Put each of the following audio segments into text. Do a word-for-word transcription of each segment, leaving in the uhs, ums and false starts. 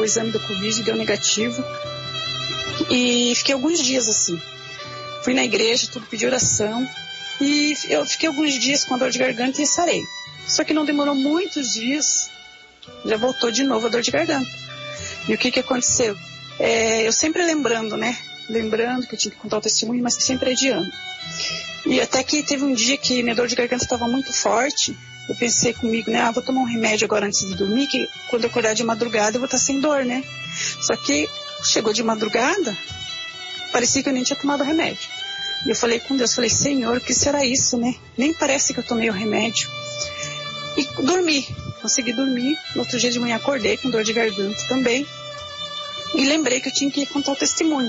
o exame do Covid, deu negativo. E fiquei alguns dias assim. Fui na igreja, tudo, pedi oração. E eu fiquei alguns dias com a dor de garganta e sarei. Só que não demorou muitos dias, já voltou de novo a dor de garganta. E o que que aconteceu? É, eu sempre lembrando, né? Lembrando que eu tinha que contar o testemunho, mas que sempre adiando. E até que teve um dia que minha dor de garganta estava muito forte. Eu pensei comigo, né? Ah, vou tomar um remédio agora antes de dormir, que quando eu acordar de madrugada eu vou estar sem dor, né? Só que chegou de madrugada, parecia que eu nem tinha tomado o remédio. E eu falei com Deus, falei, Senhor, o que será isso, né? Nem parece que eu tomei o remédio. E dormi, consegui dormir. No outro dia de manhã acordei com dor de garganta também. E lembrei que eu tinha que contar o testemunho.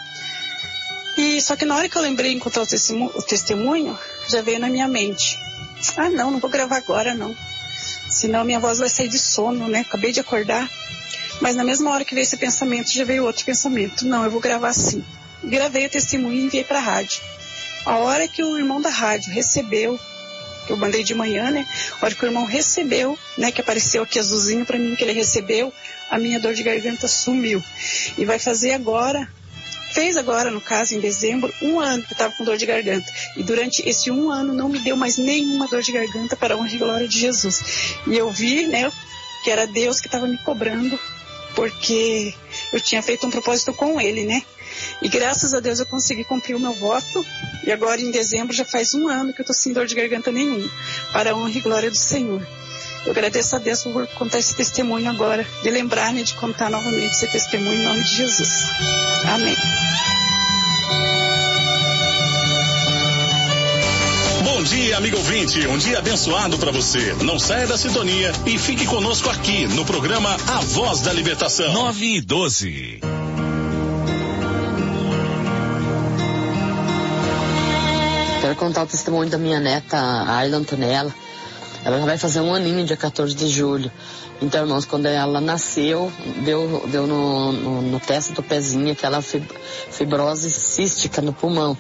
E só que na hora que eu lembrei de contar o testemunho, o testemunho, já veio na minha mente. Ah, não, não vou gravar agora, não. Senão minha voz vai sair de sono, né? Acabei de acordar. Mas na mesma hora que veio esse pensamento, já veio outro pensamento. Não, eu vou gravar sim. Gravei o testemunho e enviei para a rádio. A hora que o irmão da rádio recebeu, que eu mandei de manhã, né? A hora que o irmão recebeu, né? Que apareceu aqui azulzinho para mim, que ele recebeu, a minha dor de garganta sumiu. E vai fazer agora, fez agora, no caso, em dezembro, um ano que eu estava com dor de garganta. E durante esse um ano não me deu mais nenhuma dor de garganta, para a honra e glória de Jesus. E eu vi, né? Que era Deus que estava me cobrando, porque eu tinha feito um propósito com ele, né? E graças a Deus eu consegui cumprir o meu voto. E agora em dezembro já faz um ano que eu estou sem dor de garganta nenhuma, para a honra e glória do Senhor. Eu agradeço a Deus por contar esse testemunho agora, de lembrar, né, de contar novamente esse testemunho em nome de Jesus. Amém. Bom dia, amigo ouvinte. Um dia abençoado para você. Não saia da sintonia e fique conosco aqui no programa A Voz da Libertação. nove e doze. Quero contar o testemunho da minha neta, a Ayla Antonella. Ela já vai fazer um aninho, dia quatorze de julho. Então, irmãos, quando ela nasceu, deu, deu no, no, no teste do pezinho aquela fibrose cística no pulmão.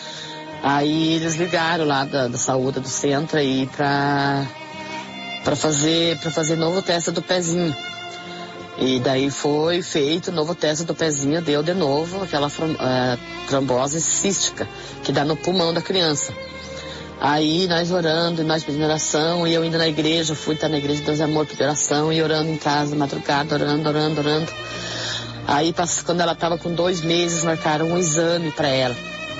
Aí eles ligaram lá da, da saúde do centro aí pra, pra, fazer, pra fazer novo teste do pezinho. E daí foi feito novo teste do pezinho, deu de novo aquela uh, trombose cística que dá no pulmão da criança. Aí nós orando, e nós pedindo oração, e eu indo na igreja, fui estar na igreja de Deus Amor, pedir oração, e orando em casa, madrugada, orando, orando, orando. Aí quando ela estava com dois meses, marcaram um exame para ela.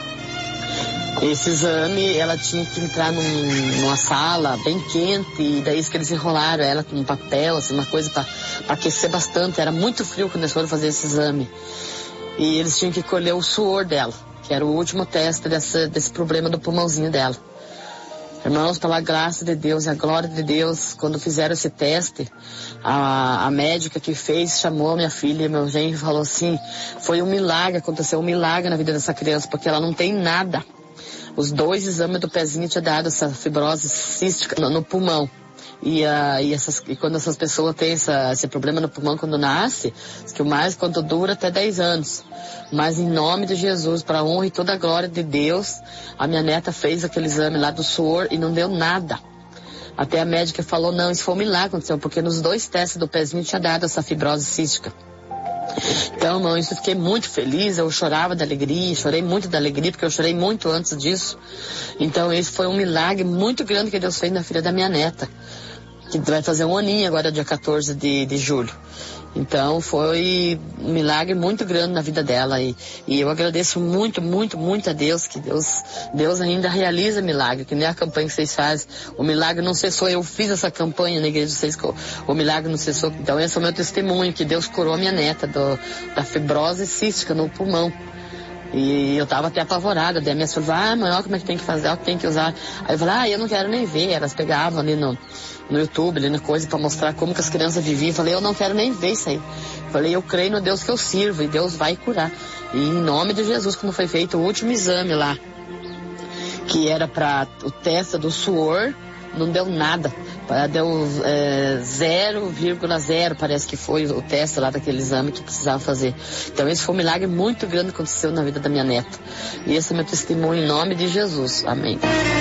Esse exame, ela tinha que entrar num, numa sala bem quente, e daí que eles enrolaram ela com um papel, assim, uma coisa para aquecer bastante. Era muito frio quando eles foram fazer esse exame. E eles tinham que colher o suor dela, que era o último teste dessa, desse problema do pulmãozinho dela. Irmãos, pela graça de Deus e a glória de Deus, quando fizeram esse teste, a, a médica que fez chamou minha filha e meu genro e falou assim, foi um milagre, aconteceu um milagre na vida dessa criança, porque ela não tem nada. Os dois exames do pezinho tinham dado essa fibrose cística no, no pulmão. E, uh, e, essas, e quando essas pessoas têm essa, esse problema no pulmão quando nasce, que o mais quando dura até dez anos. Mas em nome de Jesus, para a honra e toda a glória de Deus, a minha neta fez aquele exame lá do suor e não deu nada. Até a médica falou, não, isso foi um milagre, aconteceu, porque nos dois testes do pezinho tinha dado essa fibrose cística. Então, irmãos, eu fiquei muito feliz, eu chorava de alegria, chorei muito de alegria, porque eu chorei muito antes disso. Então, esse foi um milagre muito grande que Deus fez na filha da minha neta, que vai fazer um aninho agora, dia quatorze de, de julho. Então, foi um milagre muito grande na vida dela. E, e eu agradeço muito, muito, muito a Deus, que Deus, Deus ainda realiza milagre, que nem a campanha que vocês fazem. O milagre não cessou, eu fiz essa campanha na igreja de vocês, o milagre não cessou. Então, esse é o meu testemunho, que Deus curou a minha neta do, da fibrose cística no pulmão. E eu tava até apavorada, daí a minha filha falou, ah, mãe, olha como é que tem que fazer, olha o que tem que usar. Aí eu falei, ah, eu não quero nem ver. Elas pegavam ali no, no YouTube, ali na coisa, pra mostrar como que as crianças viviam. Eu falei, eu não quero nem ver isso aí. Eu falei, eu creio no Deus que eu sirvo, e Deus vai curar. E em nome de Jesus, quando foi feito o último exame lá, que era pra o teste do suor, não deu nada. Deu é, zero vírgula zero, parece que foi o teste lá daquele exame que precisava fazer. Então esse foi um milagre muito grande que aconteceu na vida da minha neta. E esse é meu testemunho em nome de Jesus. Amém.